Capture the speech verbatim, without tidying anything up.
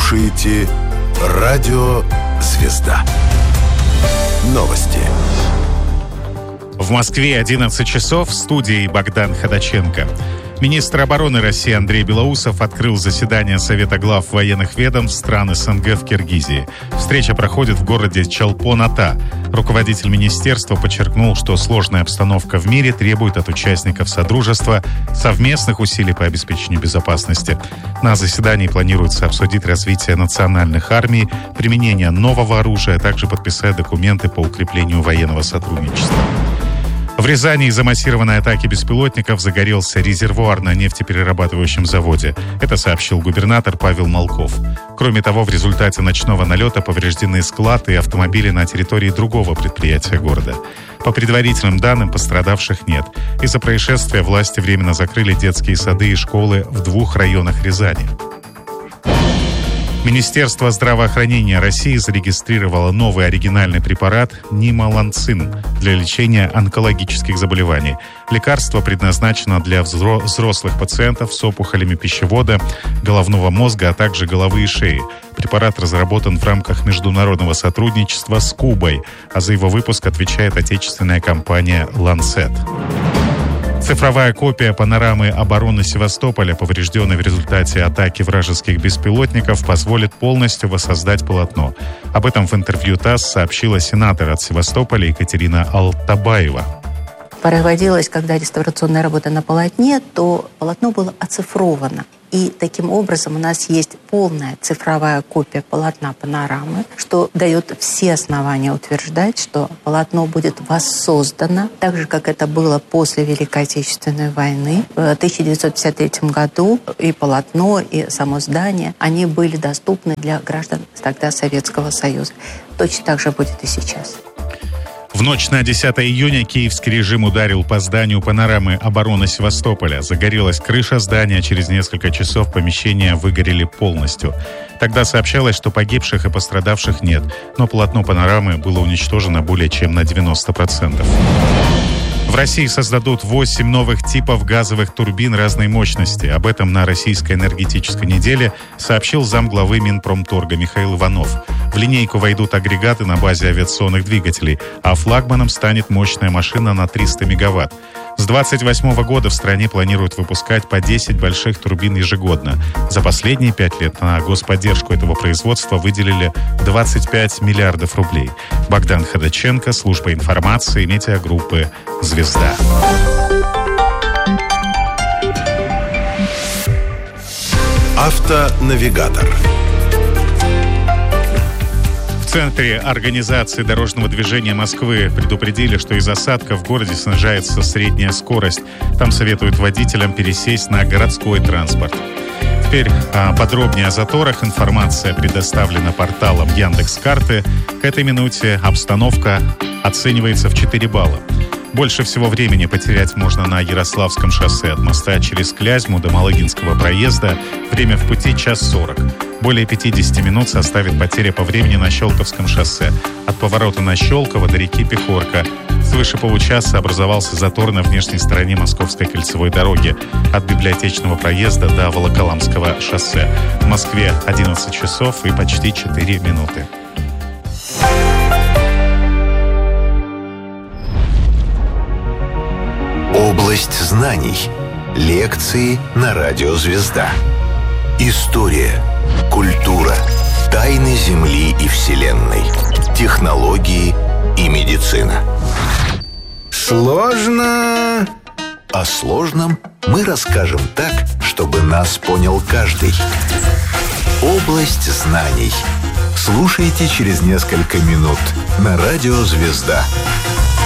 слушаете Радио «Звезда». Новости. В Москве одиннадцать часов, в студии Богдан Ходаченко. Министр обороны России Андрей Белоусов открыл заседание Совета глав военных ведомств стран СНГ в Киргизии. Встреча проходит в городе Чолпон-Ата. Руководитель министерства подчеркнул, что сложная обстановка в мире требует от участников Содружества совместных усилий по обеспечению безопасности. На заседании планируется обсудить развитие национальных армий, применение нового оружия, а также подписать документы по укреплению военного сотрудничества. В Рязани из-за массированной атаки беспилотников загорелся резервуар на нефтеперерабатывающем заводе. Это сообщил губернатор Павел Молков. Кроме того, в результате ночного налета повреждены склад и автомобили на территории другого предприятия города. По предварительным данным, пострадавших нет. Из-за происшествия власти временно закрыли детские сады и школы в двух районах Рязани. Министерство здравоохранения России зарегистрировало новый оригинальный препарат нималанцин для лечения онкологических заболеваний. Лекарство предназначено для взрослых пациентов с опухолями пищевода, головного мозга, а также головы и шеи. Препарат разработан в рамках международного сотрудничества с Кубой, а за его выпуск отвечает отечественная компания «Ланцет». Цифровая копия панорамы обороны Севастополя, поврежденной в результате атаки вражеских беспилотников, позволит полностью воссоздать полотно. Об этом в интервью ТАСС сообщила сенатор от Севастополя Екатерина Алтабаева. Проводилась, когда реставрационная работа на полотне, то полотно было оцифровано. И таким образом у нас есть полная цифровая копия полотна панорамы, что дает все основания утверждать, что полотно будет воссоздано, так же, как это было после Великой Отечественной войны. В тысяча девятьсот пятьдесят третьем году и полотно, и само здание, они были доступны для граждан тогда Советского Союза. Точно так же будет и сейчас. В ночь на десятое июня киевский режим ударил по зданию панорамы обороны Севастополя. Загорелась крыша здания, через несколько часов помещения выгорели полностью. Тогда сообщалось, что погибших и пострадавших нет, но полотно панорамы было уничтожено более чем на девяносто процентов. В России создадут восемь новых типов газовых турбин разной мощности. Об этом на Российской энергетической неделе сообщил замглавы Минпромторга Михаил Иванов. В линейку войдут агрегаты на базе авиационных двигателей, а флагманом станет мощная машина на триста мегаватт. С двадцать восьмого года в стране планируют выпускать по десять больших турбин ежегодно. За последние пять лет на господдержку этого производства выделили двадцать пять миллиардов рублей. Богдан Ходаченко, служба информации, медиагруппы «Звезда». Автонавигатор. В Центре организации дорожного движения Москвы предупредили, что из осадков в городе снижается средняя скорость. Там советуют водителям пересесть на городской транспорт. Теперь а, подробнее о заторах. Информация предоставлена порталом Яндекс.Карты. К этой минуте обстановка оценивается в четыре балла. Больше всего времени потерять можно на Ярославском шоссе от моста через Клязьму до Малыгинского проезда. Время в пути час сорок. Более пятьдесят минут составит потеря по времени на Щелковском шоссе. От поворота на Щелково до реки Пехорка. Свыше получаса образовался затор на внешней стороне Московской кольцевой дороги. От Библиотечного проезда до Волоколамского шоссе. В Москве одиннадцать часов и почти четыре минуты. Область знаний. Лекции на Радио «Звезда». История, культура, тайны Земли и Вселенной, технологии и медицина. Сложно. О сложном мы расскажем так, чтобы нас понял каждый. Область знаний. Слушайте через несколько минут на Радио «Звезда».